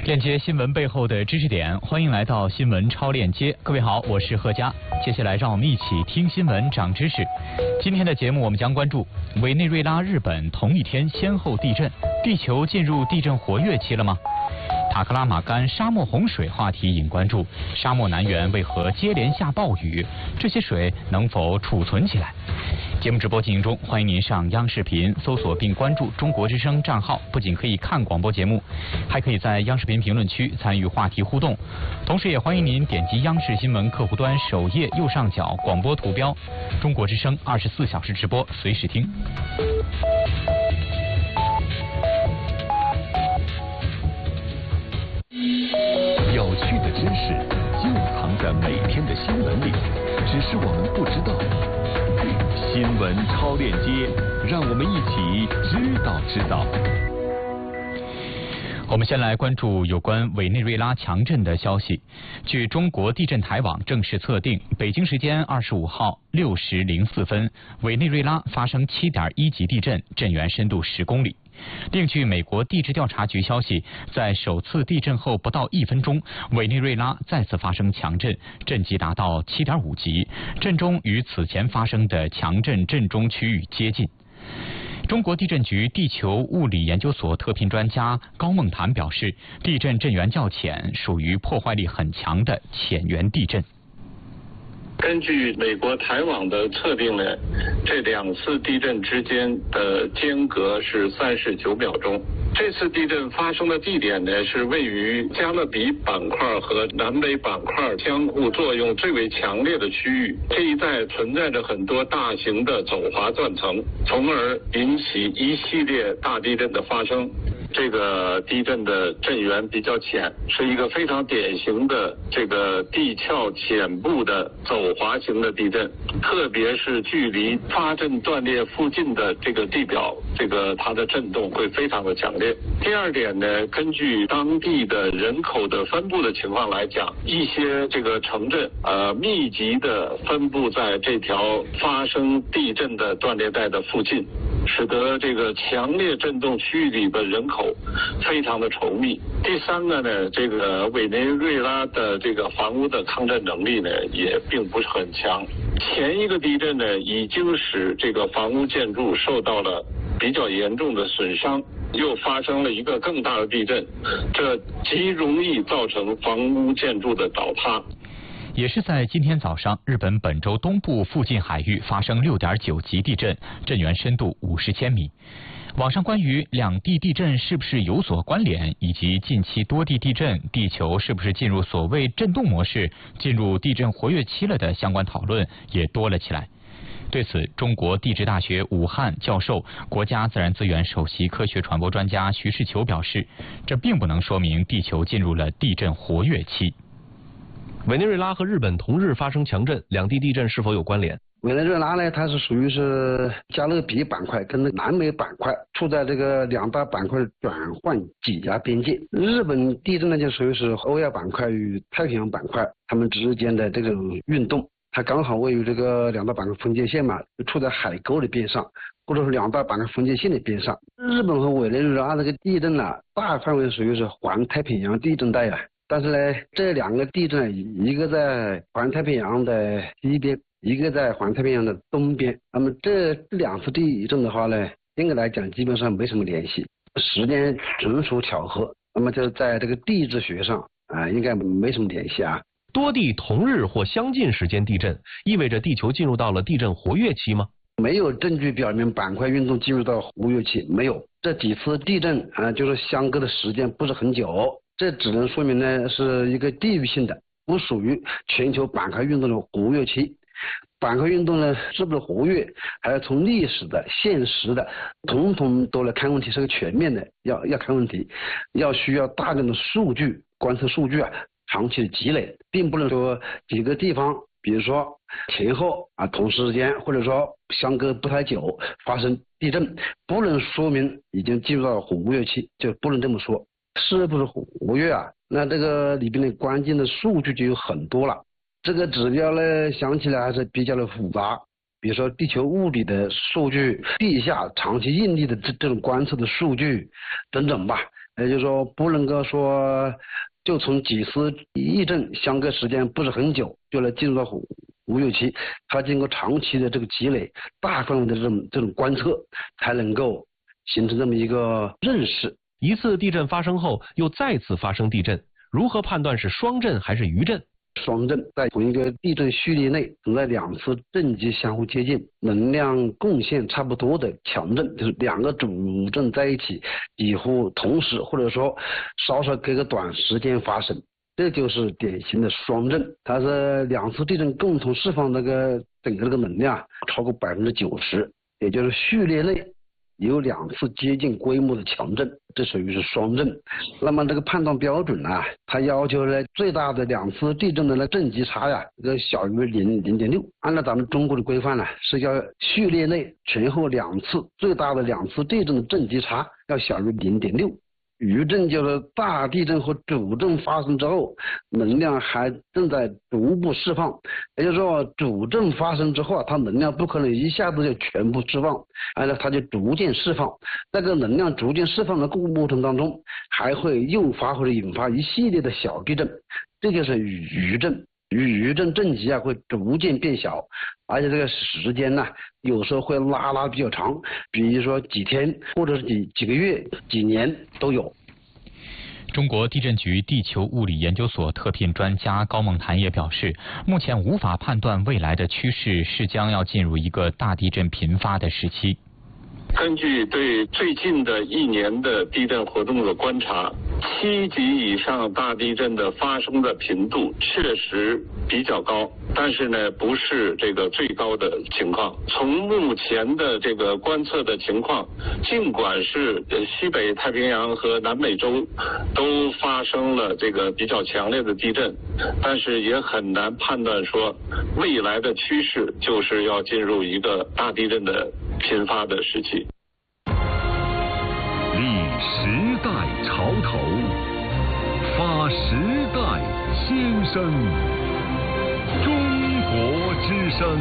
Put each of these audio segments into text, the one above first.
链接新闻背后的知识点，欢迎来到新闻超链接。各位好，我是贺佳。接下来让我们一起听新闻长知识。今天的节目我们将关注委内瑞拉、日本同一天先后地震，地球进入地震活跃期了吗？塔克拉玛干沙漠洪水话题引关注，沙漠南缘为何接连下暴雨？这些水能否储存起来？节目直播进行中，欢迎您上央视频搜索并关注中国之声账号，不仅可以看广播节目，还可以在央视频评论区参与话题互动。同时也欢迎您点击央视新闻客户端首页右上角广播图标，中国之声24小时直播，随时听。 有趣的知识就藏在每天的新闻里，只是我们不知道。新闻超链接，让我们一起知道。 我们先来关注有关委内瑞拉强震的消息。据中国地震台网正式测定，北京时间25号6时04分，委内瑞拉发生7.1级地震，震源深度10公里。另据美国地质调查局消息，在首次地震后不到1分钟，委内瑞拉再次发生强震，震级达到7.5级，震中与此前发生的强震震中区域接近。中国地震局地球物理研究所特聘专家高梦谈表示，地震震源较浅，属于破坏力很强的浅源地震。 根据美国台网的测定呢，这两次地震之间的间隔是39秒钟。这次地震发生的地点呢，是位于加勒比板块和南北板块相互作用最为强烈的区域。这一带存在着很多大型的走滑断层，从而引起一系列大地震的发生。这个地震的震源比较浅，是一个非常典型的这个地壳浅部的走滑型的地震，特别是距离发震断裂附近的这个地表，它的震动会非常的强烈。第二点呢，根据当地的人口的分布的情况来讲，一些这个城镇密集的分布在这条发生地震的断裂带的附近，使得这个强烈震动区域里的人口非常的稠密。第三个呢，这个委内瑞拉的这个房屋的抗震能力呢，也并不是很强。前一个地震呢，已经使这个房屋建筑受到了比较严重的损伤，又发生了一个更大的地震，这极容易造成房屋建筑的倒塌。 也是在今天早上，日本本州东部附近海域发生6.9级地震，震源深度50千米。网上关于两地地震是不是有所关联，以及近期多地地震，地球是不是进入所谓震动模式，进入地震活跃期了的相关讨论也多了起来。对此，中国地质大学武汉教授、国家自然资源首席科学传播专家徐世球表示，这并不能说明地球进入了地震活跃期。 委内瑞拉和日本同日发生强震，两地地震是否有关联？ 委内瑞拉呢，它是属于是加勒比板块跟南美板块处在这个两大板块的转换挤压边界。日本地震呢，就属于是欧亚板块与太平洋板块它们之间的这种运动，它刚好位于这个两大板块分界线嘛，就处在海沟的边上，或者是两大板块分界线的边上。日本和委内瑞拉这个地震呢，大范围属于是环太平洋地震带啊。但是呢，这两个地震，一个在环太平洋的西边，一个在环太平洋的东边。那么这两次地震的话呢，应该来讲基本上没什么联系，时间纯属巧合。那么就在这个地质学上应该没什么联系啊。 多地同日或相近时间地震，意味着地球进入到了地震活跃期吗？ 没有证据表明板块运动进入到活跃期，没有。这几次地震就是相隔的时间不是很久。这只能说明呢是一个地域性的，不属于全球板块运动的活跃期。板块运动呢是不是活跃，还要从历史的、现实的，统统都来看问题，是个全面的，要看问题，需要大量的数据、观测数据长期的积累，并不能说几个地方，比如说前后同时间，或者说相隔不太久发生地震，不能说明已经进入到活跃期，就不能这么说。是不是活跃那这个里边的关键的数据就有很多了。这个指标呢，想起来还是比较的复杂，比如说地球物理的数据、地下长期应力的这种观测的数据等等吧。 也就是说不能够说就从几次地震相隔时间不是很久就来进入到活跃期，它经过长期的这个积累，大范围的这种观测，才能够形成这么一个认识。 一次地震发生后又再次发生地震，如何判断是双震还是余震？ 双震在同一个地震序列内存在2次震级相互接近、能量贡献差不多的强震，就是2个主震在一起，几乎同时或者说稍稍隔个短时间发生，这就是典型的双震。它是2次地震共同释放整个能量超过90%，也就是序列内有2次接近规模的强震，这属于是双震。那么这个判断标准呢，它要求呢最大的2次地震的震级差呀，小于0.6。按照咱们中国的规范呢，是要序列内前后2次最大的2次地震的震级差要小于0.6。余震就是大地震和主震发生之后，能量还正在逐步释放，也就是说主震发生之后它能量不可能一下子就全部释放，它就逐渐释放。这个能量逐渐释放的过程当中，还会诱发或者引发一系列的小地震，这就是余震。余震震级会逐渐变小，而且这个时间呢，有时候会拉比较长，比如说几天，或者是几个月、几年都有。 中国地震局地球物理研究所特聘专家高梦潭也表示，目前无法判断未来的趋势是将要进入一个大地震频发的时期。 根据对最近的1年的地震活动的观察，7级以上大地震的发生的频度确实比较高，但是呢，不是这个最高的情况。从目前的这个观测的情况，尽管是西北太平洋和南美洲都发生了这个比较强烈的地震，但是也很难判断说未来的趋势就是要进入一个大地震的频发的时期。 立时代潮头，发时代先声，中国之声。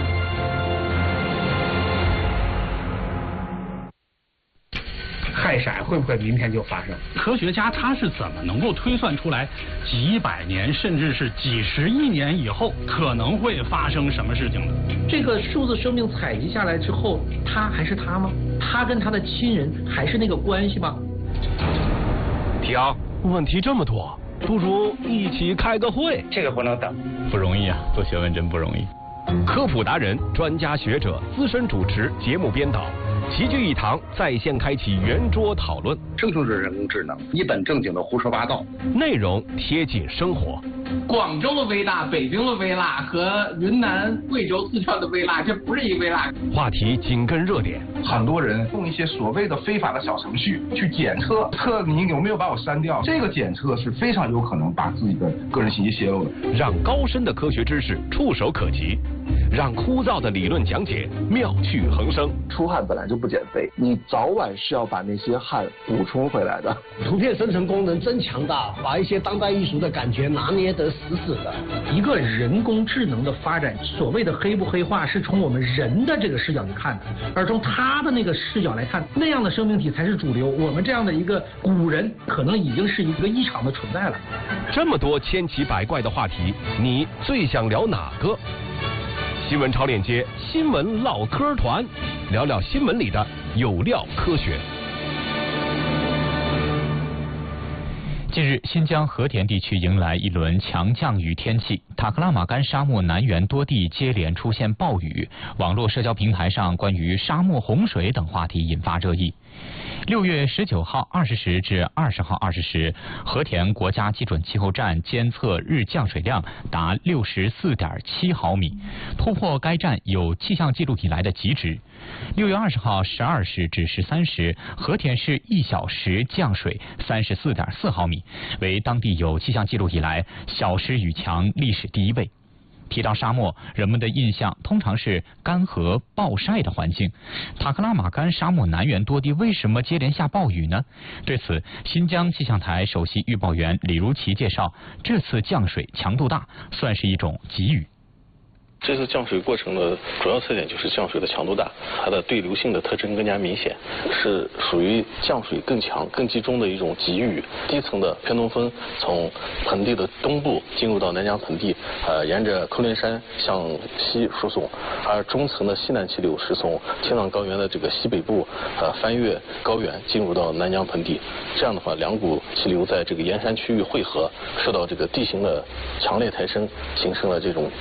氦闪会不会明天就发生？ 科学家他是怎么能够推算出来几百年甚至是几十亿年以后可能会发生什么事情的？ 这个数字生命采集下来之后，他还是他吗？他跟他的亲人还是那个关系吗？ 停，问题这么多，不如一起开个会。 这个不能等， 不容易啊，做学问真不容易。 科普达人、专家学者、资深主持、节目编导齐聚一堂，在线开启圆桌讨论。 这就是人工智能，一本正经的胡说八道， 内容贴近生活。 广州的微辣、北京的微辣和云南、贵州、四川的微辣，这不是一个微辣。 话题紧跟热点， 很多人用一些所谓的非法的小程序去检测你有没有把我删掉，这个检测是非常有可能把自己的个人信息泄露的。 让高深的科学知识触手可及，让枯燥的理论讲解妙趣横生。 出汗本来就不减肥，你早晚是要把那些汗补充回来的。 图片生成功能真强大，把一些当代艺术的感觉拿捏得死死的。 一个人工智能的发展，所谓的黑不黑化，是从我们人的这个视角去看的，而从他的那个视角来看，那样的生命体才是主流。我们这样的一个古人，可能已经是一个异常的存在了。 这么多千奇百怪的话题，你最想聊哪个？新闻超链接，新闻唠嗑团，聊聊新闻里的有料科学。 近日，新疆和田地区迎来一轮强降雨天气，塔克拉玛干沙漠南缘多地接连出现暴雨，网络社交平台上关于沙漠洪水等话题引发热议。6月19号20时至20号20时，和田国家基准气候站监测日降水量达64.7毫米，突破该站有气象记录以来的极值。6月20号12时至13时，和田市1小时降水34.4毫米，为当地有气象记录以来小时雨强历史第1位。提到沙漠，人们的印象通常是干涸暴晒的环境。塔克拉玛干沙漠南缘多地为什么接连下暴雨呢？对此，新疆气象台首席预报员李如奇介绍，这次降水强度大，算是一种急雨。 这次降水过程的主要特点就是降水的强度大，它的对流性的特征更加明显，是属于降水更强、更集中的一种急雨。低层的偏东风从盆地的东部进入到南疆盆地，沿着科伦山向西输送，而中层的西南气流是从青藏高原的这个西北部翻越高原进入到南疆盆地。这样的话，两股气流在这个沿山区域汇合，受到这个地形的强烈抬升，形成了这种